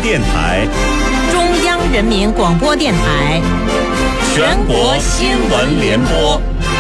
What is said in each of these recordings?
电台、 中央人民广播电台、 全国新闻联播。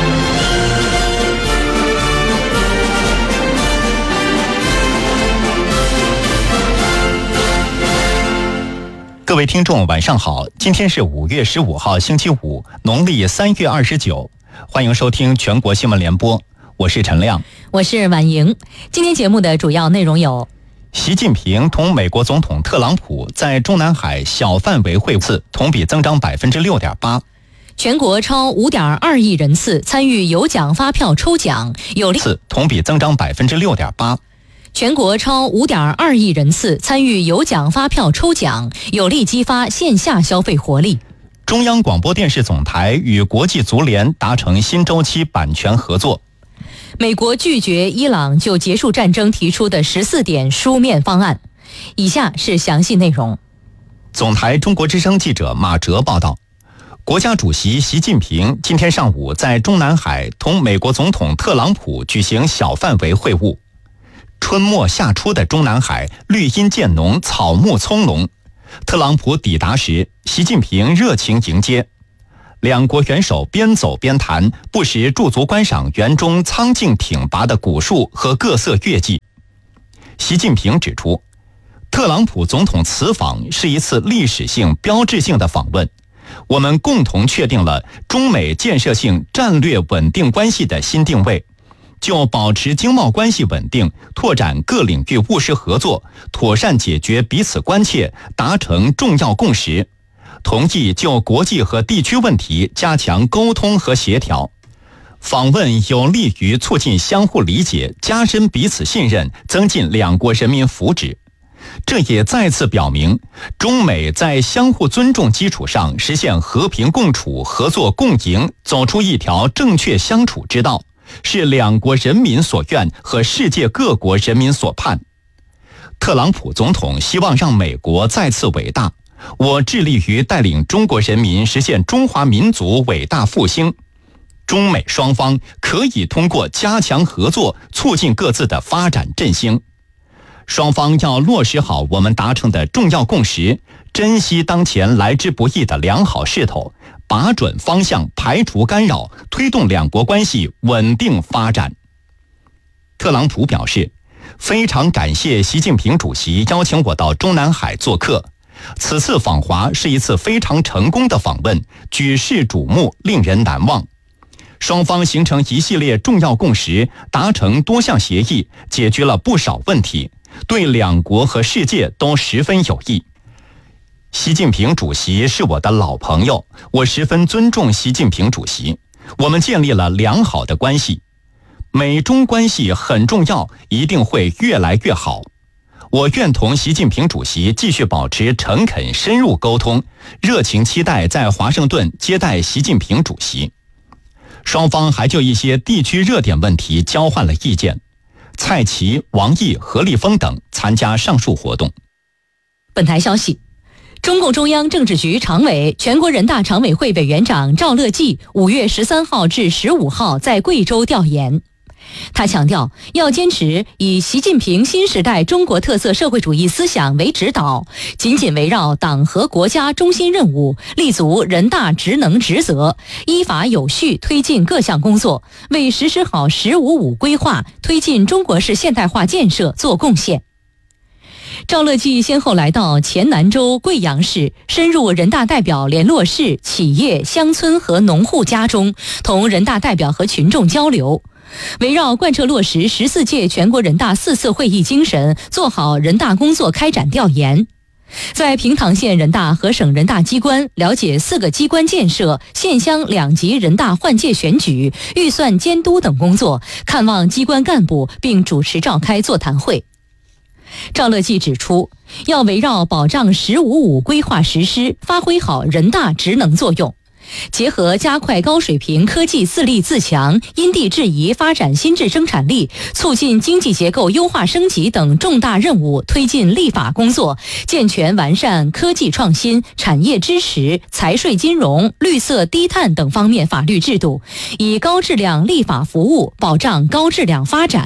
各位听众晚上好，今天是5月15号星期五，农历3月29，欢迎收听全国新闻联播，我是陈亮， 我是婉莹。今天节目的主要内容有： 习近平同美国总统特朗普在中南海小范围会晤，同比增长 6.8%。 全国超5.2亿人次参与有奖发票抽奖，有利同比增长 6.8%。 全国超5.2亿人次参与有奖发票抽奖，有力激发线下消费活力。 中央广播电视总台与国际足联达成新周期版权合作。 美国拒绝伊朗就结束战争提出的14点书面方案。以下是详细内容。 总台中国之声记者马哲报道，国家主席习近平今天上午在中南海同美国总统特朗普举行小范围会晤。春末夏初的中南海绿荫渐浓，草木葱茏。特朗普抵达时，习近平热情迎接，两国元首边走边谈，不时驻足观赏园中苍劲挺拔的古树和各色月季。习近平指出，特朗普总统此访是一次历史性标志性的访问，我们共同确定了中美建设性战略稳定关系的新定位，就保持经贸关系稳定，拓展各领域务实合作，妥善解决彼此关切，达成重要共识，同意就国际和地区问题加强沟通和协调。访问有利于促进相互理解，加深彼此信任，增进两国人民福祉。这也再次表明，中美在相互尊重基础上实现和平共处、合作共赢，走出一条正确相处之道，是两国人民所愿和世界各国人民所盼。特朗普总统希望让美国再次伟大，我致力于带领中国人民实现中华民族伟大复兴。中美双方可以通过加强合作，促进各自的发展振兴。双方要落实好我们达成的重要共识，珍惜当前来之不易的良好势头，把准方向，排除干扰，推动两国关系稳定发展。特朗普表示，非常感谢习近平主席邀请我到中南海做客，此次访华是一次非常成功的访问，举世瞩目，令人难忘。双方形成一系列重要共识，达成多项协议，解决了不少问题，对两国和世界都十分有益。习近平主席是我的老朋友，我十分尊重习近平主席，我们建立了良好的关系。美中关系很重要，一定会越来越好。我愿同习近平主席继续保持诚恳深入沟通，热情期待在华盛顿接待习近平主席。双方还就一些地区热点问题交换了意见。蔡奇、王毅、何立峰等参加上述活动。 本台消息，中共中央政治局常委、全国人大常委会委员长赵乐际5月13号至15号在贵州调研。他强调，要坚持以习近平新时代中国特色社会主义思想为指导，紧紧围绕党和国家中心任务，立足人大职能职责，依法有序推进各项工作，为实施好“15+5”规划、推进中国式现代化建设做贡献。赵乐际先后来到黔南州贵阳市，深入人大代表联络室、企业、乡村和农户家中，同人大代表和群众交流。围绕贯彻落实14届全国人大4次会议精神，做好人大工作开展调研。在平塘县人大和省人大机关了解4个机关建设、县乡2级人大换届选举、预算监督等工作，看望机关干部，并主持召开座谈会。赵乐际指出，要围绕保障“15+5”规划实施，发挥好人大职能作用。结合加快高水平科技自立自强、因地制宜发展新质生产力、促进经济结构优化升级等重大任务，推进立法工作，健全完善科技创新、产业支持、财税金融、绿色低碳等方面法律制度，以高质量立法服务保障高质量发展。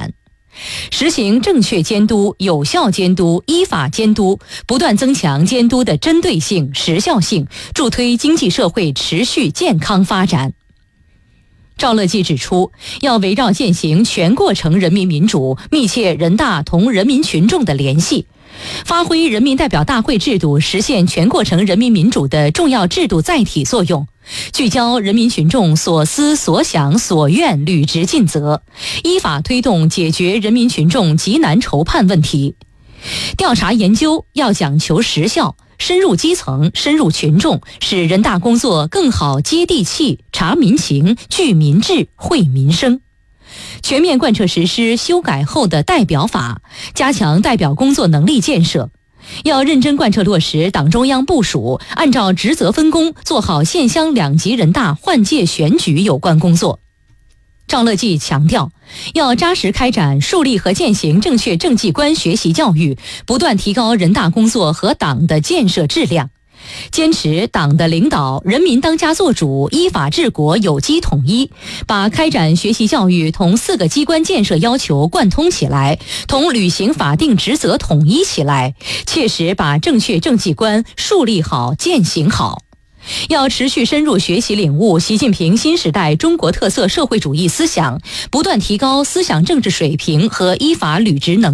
实行正确监督、有效监督、依法监督，不断增强监督的针对性、时效性，助推经济社会持续健康发展。赵乐际指出，要围绕践行全过程人民民主，密切人大同人民群众的联系，发挥人民代表大会制度实现全过程人民民主的重要制度载体作用，聚焦人民群众所思所想所愿，履职尽责，依法推动解决人民群众急难愁盼问题。调查研究要讲求实效，深入基层，深入群众，使人大工作更好接地气，察民情，聚民智，惠民生。全面贯彻实施修改后的代表法，加强代表工作能力建设。要认真贯彻落实党中央部署，按照职责分工做好县乡两级人大换届选举有关工作。赵乐际强调，要扎实开展树立和践行正确政绩观学习教育，不断提高人大工作和党的建设质量，坚持党的领导、人民当家作主、依法治国有机统一，把开展学习教育同4个机关建设要求贯通起来，同履行法定职责统一起来，切实把正确政绩观树立好、践行好。要持续深入学习领悟习近平新时代中国特色社会主义思想，不断提高思想政治水平和依法履职能力。